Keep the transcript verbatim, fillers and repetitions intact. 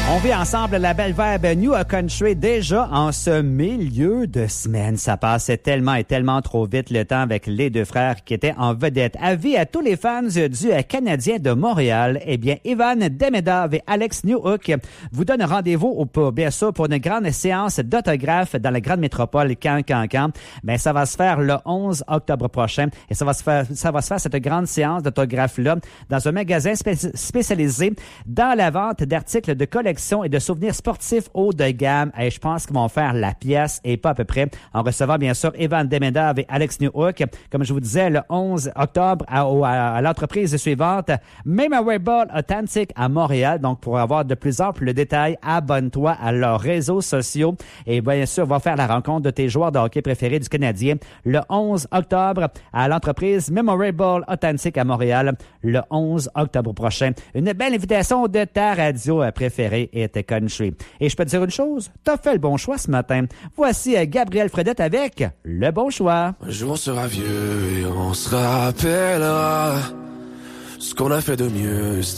On vit ensemble la belle vibe New Country déjà en ce milieu de semaine. Ça passait tellement et tellement trop vite le temps avec les deux frères qui étaient en vedette. Avis à tous les fans du Canadien de Montréal. Eh bien, Ivan Demedov et Alex Newhook vous donnent rendez-vous au pub, bien sûr, pour une grande séance d'autographes dans la grande métropole Can-Can-Can. Ben, ça va se faire le onze octobre prochain et ça va se faire, ça va se faire cette grande séance d'autographes-là dans un magasin spé- spécialisé dans la vente d'articles de collection et de souvenirs sportifs haut de gamme. Et je pense qu'ils vont faire la pièce et pas à peu près en recevant bien sûr Ivan Demedov et Alex Newhook. Comme je vous disais, le onze octobre à, à, à l'entreprise suivante, Memorable Authentic à Montréal. Donc, pour avoir de plus amples détails, abonne-toi à leurs réseaux sociaux. Et bien sûr, on va faire la rencontre de tes joueurs de hockey préférés du Canadien le onze octobre à l'entreprise Memorable Authentic à Montréal le onze octobre prochain. Une belle invitation de ta radio préférée et tes country. Et je peux te dire une chose, t'as fait le bon choix ce matin. Voici Gabriel Fredette avec Le Bon Choix. Un jour on sera vieux et on se rappellera ce qu'on a fait de mieux.